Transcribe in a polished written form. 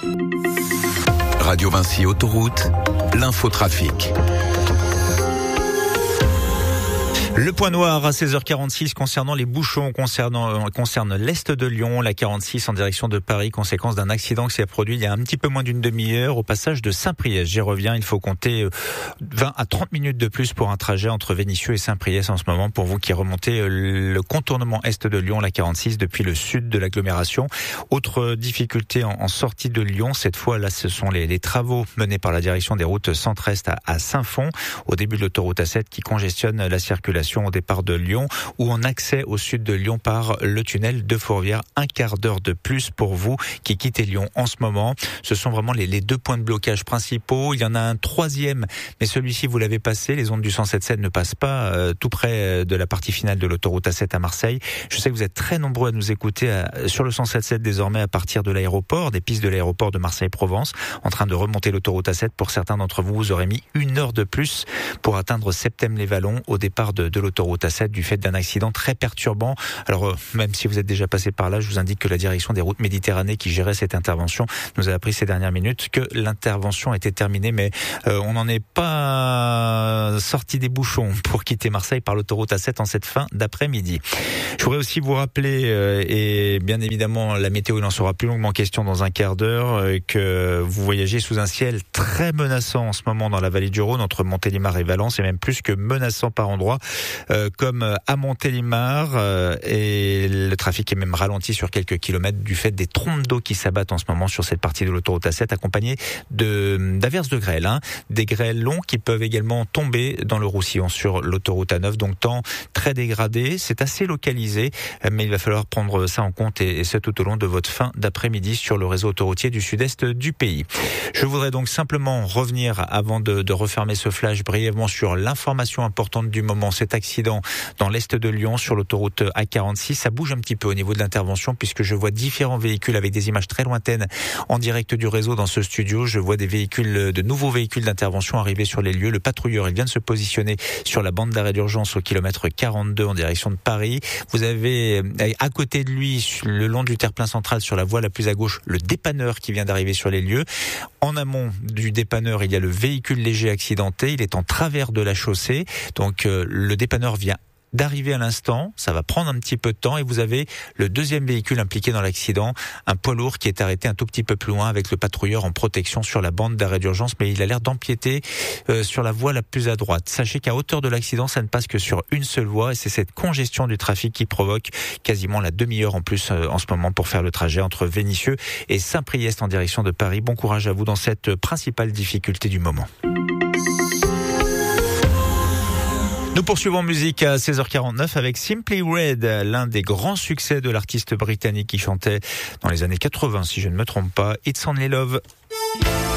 Radio Vinci Autoroute, l'infotrafic. Le point noir à 16h46 concernant les bouchons concerne l'est de Lyon, la 46 en direction de Paris, conséquence d'un accident qui s'est produit il y a un petit peu moins d'une demi-heure au passage de Saint-Priest. J'y reviens, il faut compter 20 à 30 minutes de plus pour un trajet entre Vénissieux et Saint-Priest en ce moment pour vous qui remontez le contournement est de Lyon, la 46 depuis le sud de l'agglomération. Autre difficulté en sortie de Lyon, cette fois là ce sont les travaux menés par la direction des routes centre-est à Saint-Fond au début de l'autoroute A7 qui congestionne la circulation au départ de Lyon ou en accès au sud de Lyon par le tunnel de Fourvière. Un quart d'heure de plus pour vous qui quittez Lyon en ce moment. Ce sont vraiment les deux points de blocage principaux. Il y en a un troisième, mais celui-ci vous l'avez passé. Les ondes du 107.7 ne passent pas tout près de la partie finale de l'autoroute A7 à Marseille. Je sais que vous êtes très nombreux à nous écouter sur le 107.7 désormais à partir de l'aéroport, des pistes de l'aéroport de Marseille-Provence, en train de remonter l'autoroute A7. Pour certains d'entre vous, vous aurez mis 1 heure de plus pour atteindre Septem-les-Vallons au départ de l'autoroute A7 du fait d'un accident très perturbant. Alors même si vous êtes déjà passé par là, je vous indique que la direction des routes Méditerranée qui gérait cette intervention nous a appris ces dernières minutes que l'intervention était terminée, mais on n'en est pas sorti des bouchons pour quitter Marseille par l'autoroute A7 en cette fin d'après-midi. Je voudrais aussi vous rappeler, et bien évidemment la météo il en sera plus longuement question dans un quart d'heure, que vous voyagez sous un ciel très menaçant en ce moment dans la vallée du Rhône entre Montélimar et Valence, et même plus que menaçant par endroits. Comme à Montélimar, et le trafic est même ralenti sur quelques kilomètres du fait des trompes d'eau qui s'abattent en ce moment sur cette partie de l'autoroute A7 accompagnées d'averses de grêle, des grêles longs qui peuvent également tomber dans le Roussillon sur l'autoroute A9, donc temps très dégradé, c'est assez localisé, mais il va falloir prendre ça en compte et ce tout au long de votre fin d'après-midi sur le réseau autoroutier du sud-est du pays. Je voudrais donc simplement revenir avant de refermer ce flash brièvement sur l'information importante du moment, cet accident dans l'est de Lyon sur l'autoroute A46. Ça bouge un petit peu au niveau de l'intervention puisque je vois différents véhicules avec des images très lointaines en direct du réseau dans ce studio. Je vois de nouveaux véhicules d'intervention arriver sur les lieux. Le patrouilleur, il vient de se positionner sur la bande d'arrêt d'urgence au kilomètre 42 en direction de Paris. Vous avez à côté de lui, le long du terre-plein central sur la voie la plus à gauche, le dépanneur qui vient d'arriver sur les lieux. En amont du dépanneur, il y a le véhicule léger accidenté. Il est en travers de la chaussée. Donc le dépanneur vient d'arriver à l'instant, ça va prendre un petit peu de temps et vous avez le deuxième véhicule impliqué dans l'accident, un poids lourd qui est arrêté un tout petit peu plus loin avec le patrouilleur en protection sur la bande d'arrêt d'urgence, mais il a l'air d'empiéter sur la voie la plus à droite. Sachez qu'à hauteur de l'accident, ça ne passe que sur une seule voie et c'est cette congestion du trafic qui provoque quasiment la demi-heure en plus en ce moment pour faire le trajet entre Vénissieux et Saint-Priest en direction de Paris. Bon courage à vous dans cette principale difficulté du moment. Nous poursuivons en musique à 16h49 avec Simply Red, l'un des grands succès de l'artiste britannique qui chantait dans les années 80, si je ne me trompe pas, It's Only Love.